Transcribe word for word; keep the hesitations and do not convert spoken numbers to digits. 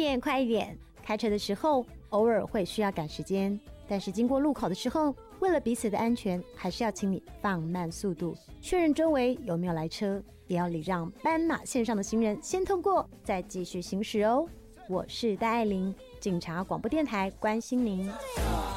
点快一点。开车的时候偶尔会需要赶时间，但是经过路口的时候，为了彼此的安全，还是要请你放慢速度，确认周围有没有来车，也要礼让斑马线上的行人先通过，再继续行驶哦。我是戴爱玲，警察广播电台关心您。